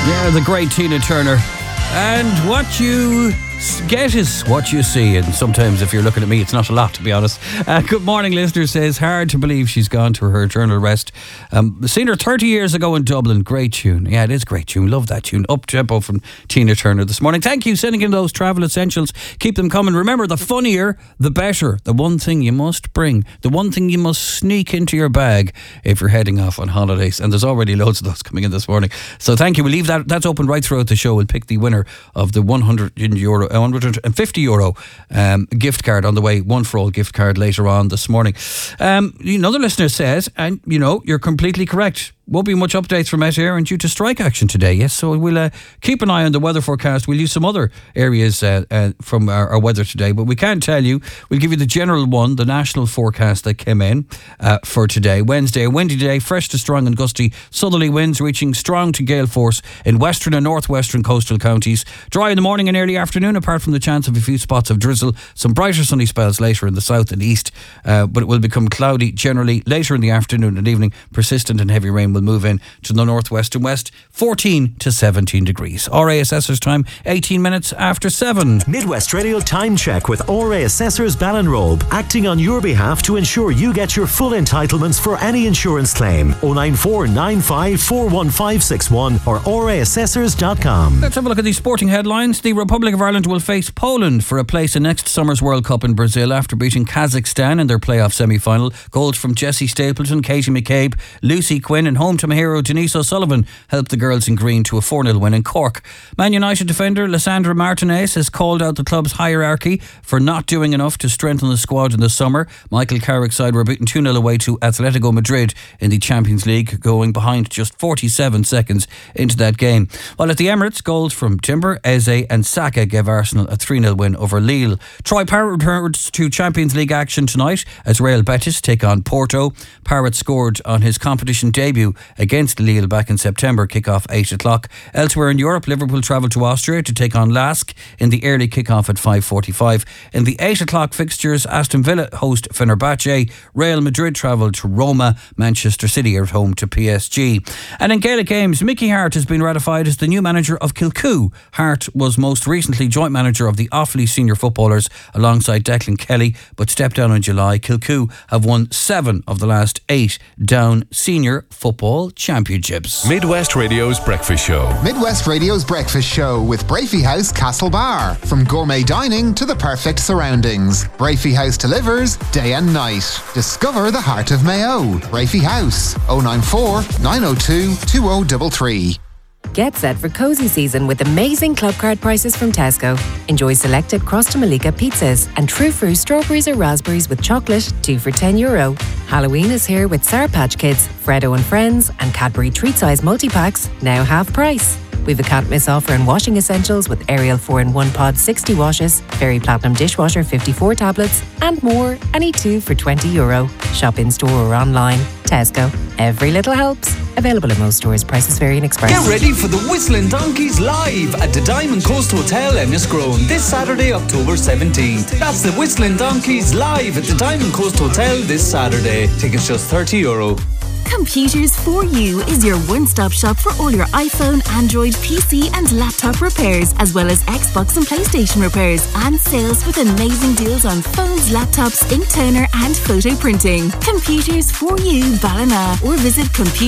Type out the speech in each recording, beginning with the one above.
Yeah, the great Tina Turner. And what you get is what you see, and sometimes if you're looking at me it's not a lot, to be honest. Good morning listener says, hard to believe she's gone to her eternal rest. Seen her 30 years ago in Dublin. Great tune. Yeah, it is a great tune. Love that tune. Up tempo from Tina Turner this morning. Thank you, sending in those travel essentials. Keep them coming. Remember, the funnier the better. The one thing you must bring, the one thing you must sneak into your bag if you're heading off on holidays, and there's already loads of those coming in this morning, so thank you. We'll leave that's open right throughout the show. We'll pick the winner of the €150 gift card on the way, One for All gift card later on this morning. Another listener says, and you're completely correct, won't be much updates from Met Éireann due to strike action today. Yes, so we'll keep an eye on the weather forecast. We'll use some other areas from our weather today, but we can't tell you. We'll give you the general one, the national forecast that came in for today. Wednesday, a windy day, fresh to strong and gusty southerly winds reaching strong to gale force in western and northwestern coastal counties. Dry in the morning and early afternoon, apart from the chance of a few spots of drizzle. Some brighter sunny spells later in the south and east, but it will become cloudy generally later in the afternoon and evening. Persistent and heavy rain will move in to the northwest and west, 14 to 17 degrees. RA Assessors time, 18 minutes after 7. Midwest Radio Time Check with RA Assessors Ballinrobe, acting on your behalf to ensure you get your full entitlements for any insurance claim. 09495415561 or raassessors.com. Let's have a look at these sporting headlines. The Republic of Ireland will face Poland for a place in next summer's World Cup in Brazil after beating Kazakhstan in their playoff semi-final. Goals from Jessie Stapleton, Katie McCabe, Lucy Quinn, and home to hero Denise O'Sullivan helped the girls in green to a 4-0 win in Cork. Man United defender Lissandra Martinez has called out the club's hierarchy for not doing enough to strengthen the squad in the summer. Michael Carrick's side were beaten 2-0 away to Atletico Madrid in the Champions League, going behind just 47 seconds into that game. While at the Emirates, goals from Timber, Eze and Saka gave Arsenal a 3-0 win over Lille. Troy Parrott returns to Champions League action tonight as Real Betis take on Porto. Parrott scored on his competition debut against Lille back in September, kick-off 8 o'clock. Elsewhere in Europe, Liverpool travel to Austria to take on Lask in the early kick-off at 5:45. In the 8 o'clock fixtures, Aston Villa host Fenerbahce, Real Madrid travel to Roma, Manchester City are at home to PSG. And in Gaelic games, Mickey Hart has been ratified as the new manager of Kilcoo. Hart was most recently joint manager of the Offaly senior footballers alongside Declan Kelly, but stepped down in July. Kilcoo have won 7 of the last 8 Down senior football championships. Midwest Radio's Breakfast Show. Midwest Radio's Breakfast Show with Brafey House Castlebar. From gourmet dining to the perfect surroundings, Brafey House delivers day and night. Discover the heart of Mayo. Brafey House, 094 902 2033. Get set for cozy season with amazing club card prices from Tesco. Enjoy selected Crosta Malika pizzas and True Fruit strawberries or raspberries with chocolate, 2 for €10. Halloween is here with Sour Patch Kids, Freddo and Friends and Cadbury treat-size multi-packs, now half price. We've a can't miss offer in washing essentials with Ariel 4-in-1 pod 60 washes, Fairy Platinum dishwasher 54 tablets and more, any 2 for €20. Shop in store or online. Tesco. Every little helps. Available in most stores. Prices vary in Express. Get ready for the Whistling Donkeys live at the Diamond Coast Hotel Enniscrone this Saturday, October 17th. That's the Whistling Donkeys live at the Diamond Coast Hotel this Saturday. Tickets just €30. Computers for You is your one-stop shop for all your iPhone, Android, PC and laptop repairs, as well as Xbox and PlayStation repairs and sales with amazing deals on phones, laptops, ink toner and photo printing. Computers for You Ballina, or visit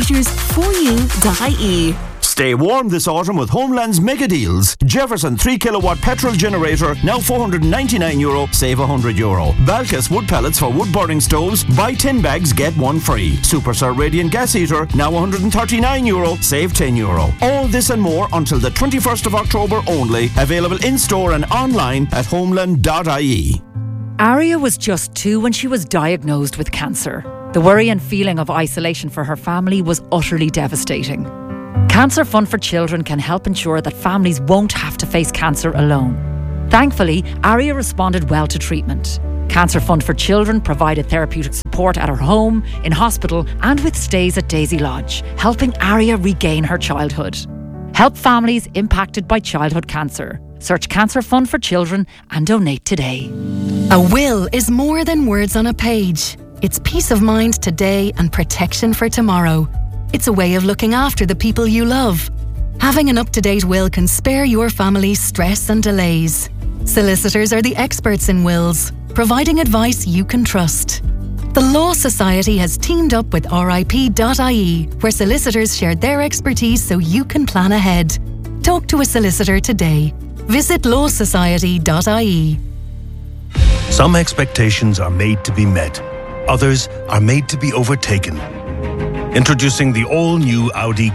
computersforyou.ie. Stay warm this autumn with Homeland's mega deals. Jefferson 3 kilowatt petrol generator, now €499, save €100. Balkus wood pellets for wood burning stoves, buy 10 bags, get 1 free. Superstar radiant gas heater, now €139, save €10. All this and more until the 21st of October only. Available in store and online at homeland.ie. Aria was just 2 when she was diagnosed with cancer. The worry and feeling of isolation for her family was utterly devastating. Cancer Fund for Children can help ensure that families won't have to face cancer alone. Thankfully, Aria responded well to treatment. Cancer Fund for Children provided therapeutic support at her home, in hospital and with stays at Daisy Lodge, helping Aria regain her childhood. Help families impacted by childhood cancer. Search Cancer Fund for Children and donate today. A will is more than words on a page. It's peace of mind today and protection for tomorrow. It's a way of looking after the people you love. Having an up-to-date will can spare your family stress and delays. Solicitors are the experts in wills, providing advice you can trust. The Law Society has teamed up with RIP.ie, where solicitors share their expertise so you can plan ahead. Talk to a solicitor today. Visit lawsociety.ie. Some expectations are made to be met. Others are made to be overtaken. Introducing the all-new Audi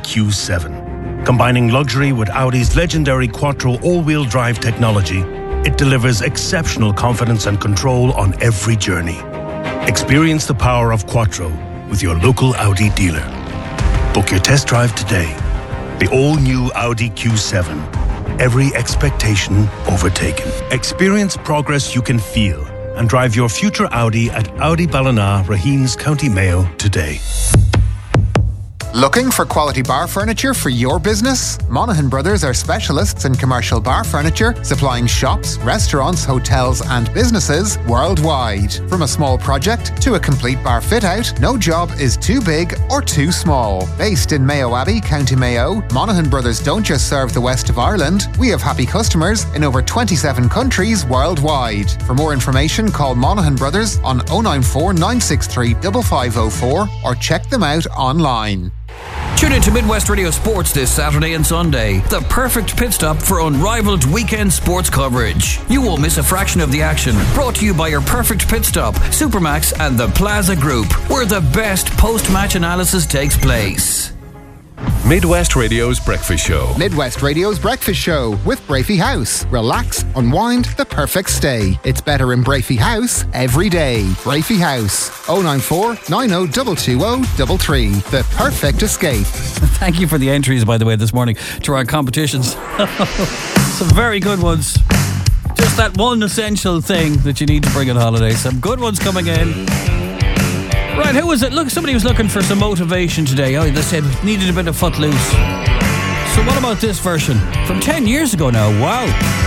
Q7. Combining luxury with Audi's legendary Quattro all-wheel drive technology, it delivers exceptional confidence and control on every journey. Experience the power of Quattro with your local Audi dealer. Book your test drive today. The all-new Audi Q7. Every expectation overtaken. Experience progress you can feel and drive your future Audi at Audi Ballina, Raheens, County Mayo today. Looking for quality bar furniture for your business? Monaghan Brothers are specialists in commercial bar furniture, supplying shops, restaurants, hotels and businesses worldwide. From a small project to a complete bar fit-out, no job is too big or too small. Based in Mayo Abbey, County Mayo, Monaghan Brothers don't just serve the west of Ireland. We have happy customers in over 27 countries worldwide. For more information, call Monaghan Brothers on 094 963 5504 or check them out online. Tune in to Midwest Radio Sports this Saturday and Sunday. The perfect pit stop for unrivaled weekend sports coverage. You won't miss a fraction of the action. Brought to you by your Perfect Pit Stop, Supermax and the Plaza Group, where the best post-match analysis takes place. Midwest Radio's Breakfast Show. Midwest Radio's Breakfast Show with Brafey House. Relax, unwind, the perfect stay. It's better in Brafey House every day. Brafey House, 094 90 220 The perfect escape. Thank you for the entries, by the way, this morning to our competitions. Some very good ones. Just that one essential thing that you need to bring on holiday. Some good ones coming in. Right, who was it? Look, somebody was looking for some motivation today. Oh, they said needed a bit of footloose. So what about this version? From 10 years ago now. Wow.